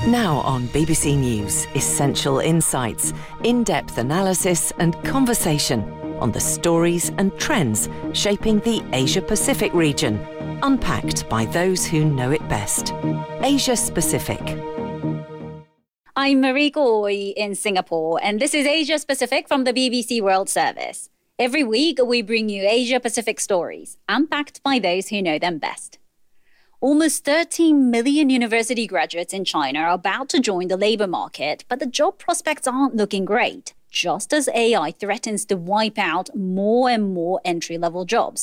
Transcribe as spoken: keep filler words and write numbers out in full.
Now on B B C News, essential insights, in-depth analysis and conversation on the stories and trends shaping the Asia-Pacific region, unpacked by those who know it best. Asia-Pacific. I'm Marie Goy in Singapore, and this is Asia Pacific from the B B C World Service. Every week, we bring you Asia Pacific stories, unpacked by those who know them best. Almost thirteen million university graduates in China are about to join the labour market, but the job prospects aren't looking great, just as A I threatens to wipe out more and more entry-level jobs.